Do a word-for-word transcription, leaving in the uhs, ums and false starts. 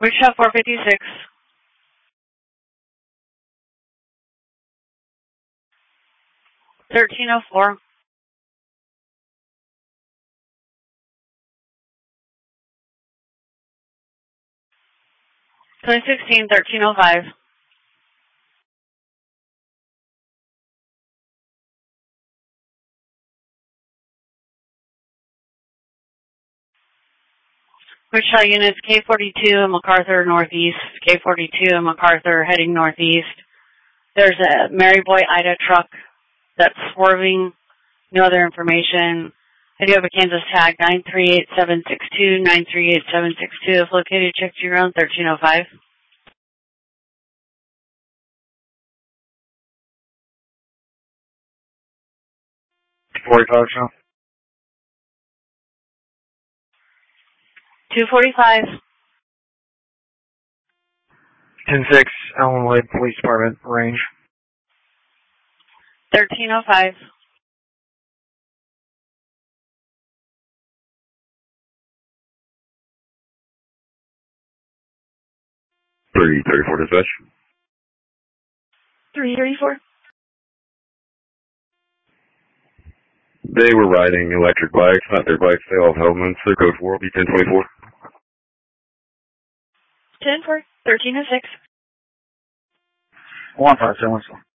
Wichita four fifty-six. thirteen oh four. twenty sixteen, thirteen oh five. Wichita units K forty-two and MacArthur northeast. K forty-two and MacArthur heading northeast. There's a Mary Boy Ida truck that's swerving. No other information. I do have a Kansas tag nine three eight seven six two, nine three eight seven six two. If located, check to ground thirteen oh five. forty-five, so. two forty-five. ten six, Allen Lake Police Department, range. thirteen oh five. three thirty-four dispatch. three thirty-four. They were riding electric bikes, not their bikes. They all have helmets. Their code four will be ten twenty-four. ten four. thirteen oh six. one five seven.